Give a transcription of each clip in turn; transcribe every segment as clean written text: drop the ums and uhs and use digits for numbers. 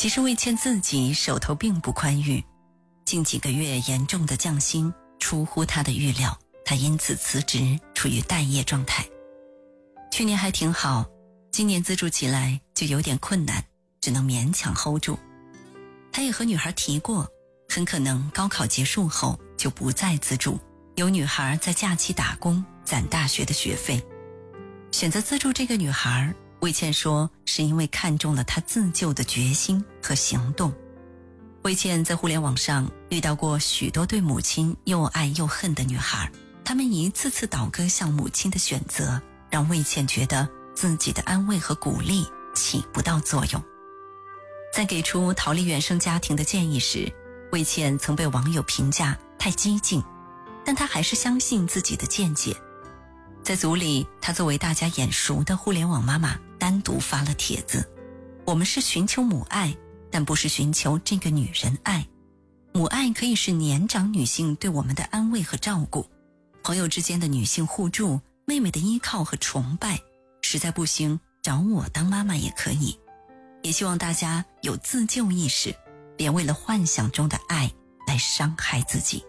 其实魏倩自己手头并不宽裕，近几个月严重的降薪出乎她的预料，她因此辞职，处于待业状态。去年还挺好，今年资助起来就有点困难，只能勉强 hold 住。她也和女孩提过，很可能高考结束后就不再资助，有女孩在假期打工攒大学的学费。选择资助这个女孩，魏倩说是因为看中了她自救的决心和行动。魏倩在互联网上遇到过许多对母亲又爱又恨的女孩，她们一次次倒戈向母亲的选择，让魏倩觉得自己的安慰和鼓励起不到作用。在给出逃离原生家庭的建议时，魏倩曾被网友评价太激进，但她还是相信自己的见解。在组里，她作为大家眼熟的互联网妈妈，单独发了帖子：我们是寻求母爱，但不是寻求这个女人爱。母爱可以是年长女性对我们的安慰和照顾，朋友之间的女性互助，妹妹的依靠和崇拜，实在不行找我当妈妈也可以。也希望大家有自救意识，别为了幻想中的爱来伤害自己。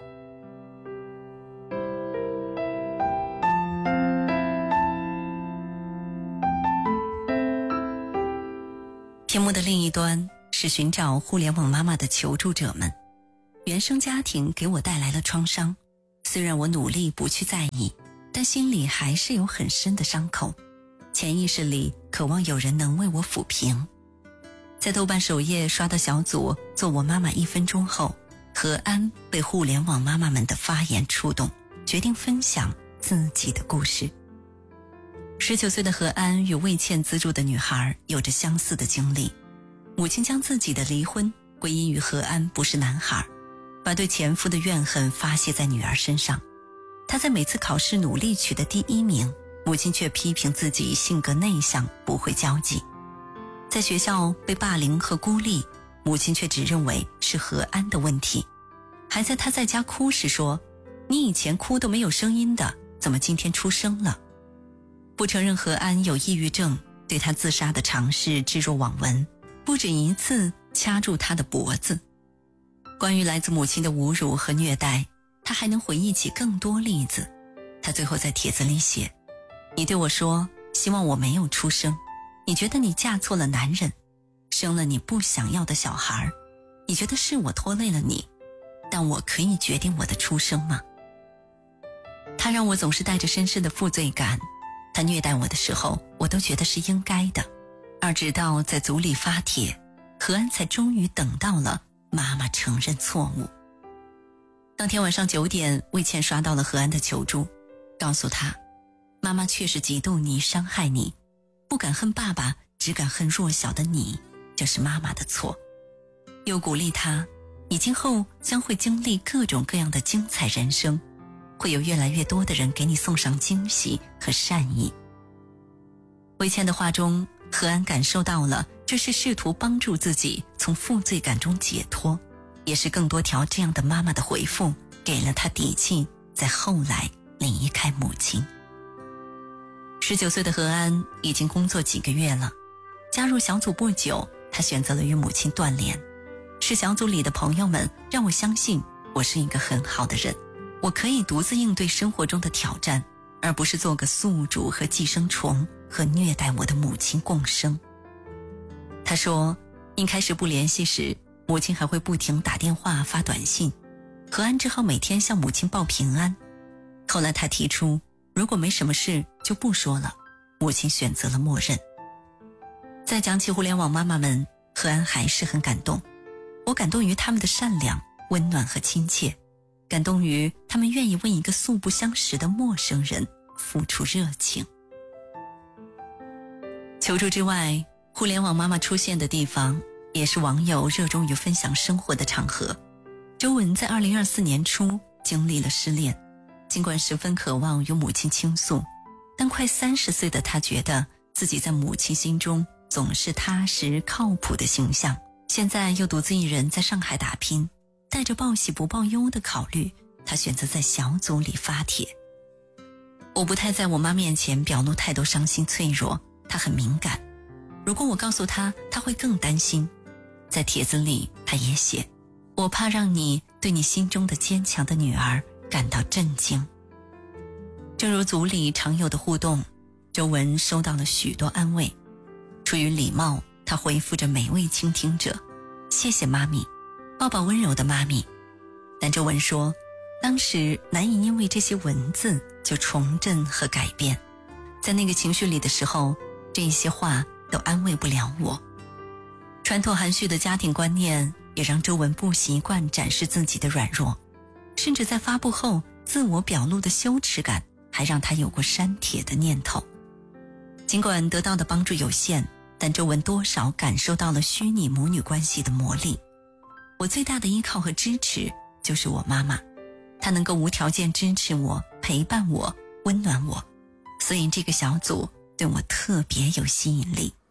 屏幕的另一端是寻找互联网妈妈的求助者们。原生家庭给我带来了创伤，虽然我努力不去在意，但心里还是有很深的伤口，潜意识里渴望有人能为我抚平。在豆瓣首页刷到小组做我妈妈1分钟后，何安被互联网妈妈们的发言触动，决定分享自己的故事。19岁的何安与魏倩资助的女孩有着相似的经历，母亲将自己的离婚归因于何安不是男孩，把对前夫的怨恨发泄在女儿身上。她在每次考试努力取得第1名，母亲却批评自己性格内向，不会交际。在学校被霸凌和孤立，母亲却只认为是何安的问题，还在她在家哭时说：你以前哭都没有声音的，怎么今天出声了？不承认何安有抑郁症，对他自杀的尝试置若罔闻，不止一次掐住他的脖子。关于来自母亲的侮辱和虐待，他还能回忆起更多例子。他最后在帖子里写：你对我说希望我没有出生，你觉得你嫁错了男人，生了你不想要的小孩，你觉得是我拖累了你，但我可以决定我的出生吗？他让我总是带着深深的负罪感，他虐待我的时候，我都觉得是应该的。而直到在组里发帖，何安才终于等到了妈妈承认错误。当天晚上9点，魏倩刷到了何安的求助，告诉他：妈妈确实嫉妒你，伤害你，不敢恨爸爸，只敢恨弱小的你，这是妈妈的错。又鼓励他，你今后将会经历各种各样的精彩人生，会有越来越多的人给你送上惊喜和善意。魏倩的话中，何安感受到了这是试图帮助自己从负罪感中解脱，也是更多条这样的妈妈的回复给了他底气，在后来离开母亲。19岁的何安已经工作几个月了，加入小组不久，他选择了与母亲断联。是小组里的朋友们让我相信我是一个很好的人，我可以独自应对生活中的挑战，而不是做个宿主和寄生虫，和虐待我的母亲共生。他说，一开始不联系时，母亲还会不停打电话发短信，何安只好每天向母亲报平安。后来他提出，如果没什么事就不说了，母亲选择了默认。再讲起互联网妈妈们，何安还是很感动。我感动于他们的善良、温暖和亲切，感动于他们愿意为一个素不相识的陌生人付出热情。求助之外，互联网妈妈出现的地方也是网友热衷于分享生活的场合。周文在2024年初经历了失恋，尽管十分渴望与母亲倾诉，但快30岁的她觉得自己在母亲心中总是踏实靠谱的形象，现在又独自一人在上海打拼，带着报喜不报忧的考虑，她选择在小组里发帖。我不太在我妈面前表露太多伤心脆弱，她很敏感，如果我告诉她，她会更担心。 在帖子里他也写，我怕让你对你心中的坚强的女儿感到震惊。正如组里常有的互动，周文收到了许多安慰。出于礼貌，他回复着每位倾听者，谢谢妈咪，抱抱温柔的妈咪。但周文说，当时难以因为这些文字就重振和改变，在那个情绪里的时候，这些话都安慰不了我。传统含蓄的家庭观念也让周文不习惯展示自己的软弱，甚至在发布后自我表露的羞耻感还让他有过删帖的念头。尽管得到的帮助有限，但周文多少感受到了虚拟母女关系的魔力。我最大的依靠和支持就是我妈妈，她能够无条件支持我，陪伴我，温暖我，所以这个小组对我特别有吸引力。